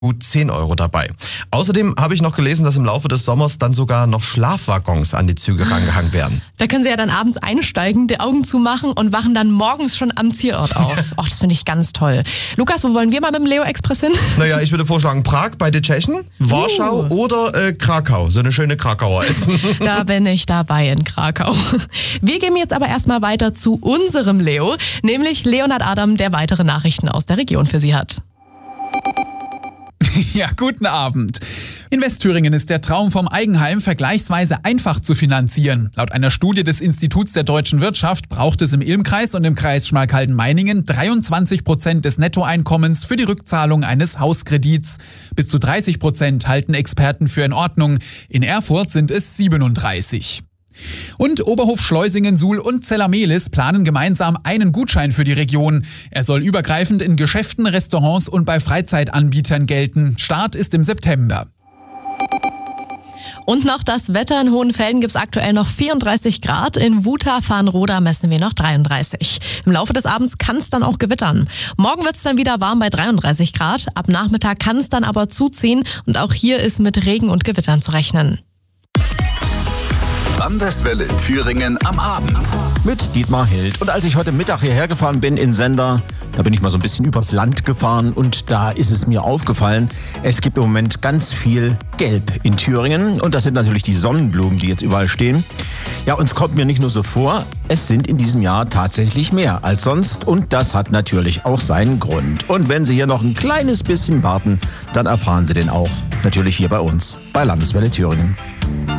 gut 10 Euro dabei. Außerdem habe ich noch gelesen, dass im Laufe des Sommers dann sogar noch Schlafwaggons an die Züge rangehangen werden. Da können Sie ja dann abends einsteigen, die Augen zumachen und wachen dann morgens schon am Zielort auf. Och, das finde ich ganz toll. Lukas, wo wollen wir mal mit dem Leo Express hin? Naja, ich würde vorschlagen, Prag bei den Tschechen, Warschau oder Krakau. So eine schöne Krakauer Essen. Da bin ich dabei in Krakau. Wir gehen jetzt aber erstmal weiter zu unserem Leo, nämlich Leonhard Adam, der weitere Nachrichten aus der Region für Sie hat. Ja, guten Abend. In Westthüringen ist der Traum vom Eigenheim vergleichsweise einfach zu finanzieren. Laut einer Studie des Instituts der deutschen Wirtschaft braucht es im Ilmkreis und im Kreis Schmalkalden-Meiningen 23% des Nettoeinkommens für die Rückzahlung eines Hauskredits. Bis zu 30% halten Experten für in Ordnung. In Erfurt sind es 37%. Und Oberhof Schleusingen, Suhl und Zellamelis planen gemeinsam einen Gutschein für die Region. Er soll übergreifend in Geschäften, Restaurants und bei Freizeitanbietern gelten. Start ist im September. Und noch das Wetter. In Hohenfelden gibt es aktuell noch 34 Grad. In Wutha-Farnroda messen wir noch 33. Im Laufe des Abends kann es dann auch gewittern. Morgen wird es dann wieder warm bei 33 Grad. Ab Nachmittag kann es dann aber zuziehen. Und auch hier ist mit Regen und Gewittern zu rechnen. Landeswelle Thüringen am Abend. Mit Dietmar Hild. Und als ich heute Mittag hierher gefahren bin in Sender, da bin ich mal so ein bisschen übers Land gefahren und da ist es mir aufgefallen, es gibt im Moment ganz viel Gelb in Thüringen und das sind natürlich die Sonnenblumen, die jetzt überall stehen. Ja, uns kommt mir nicht nur so vor, es sind in diesem Jahr tatsächlich mehr als sonst und das hat natürlich auch seinen Grund. Und wenn Sie hier noch ein kleines bisschen warten, dann erfahren Sie den auch natürlich hier bei uns, bei Landeswelle Thüringen.